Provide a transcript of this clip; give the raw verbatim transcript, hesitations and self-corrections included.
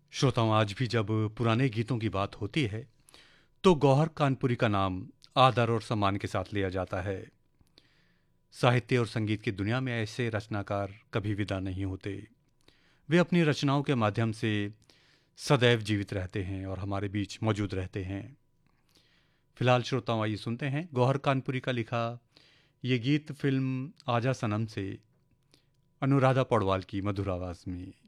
श्रोताओं, आज भी जब पुराने गीतों की बात होती है तो गौहर कानपुरी का नाम आदर और सम्मान के साथ लिया जाता है। साहित्य और संगीत की दुनिया में ऐसे रचनाकार कभी विदा नहीं होते। वे अपनी रचनाओं के माध्यम से सदैव जीवित रहते हैं और हमारे बीच मौजूद रहते हैं। फिलहाल श्रोताओं, आइए सुनते हैं गौहर कानपुरी का लिखा ये गीत फिल्म आजा सनम से अनुराधा पौडवाल की मधुर आवाज में।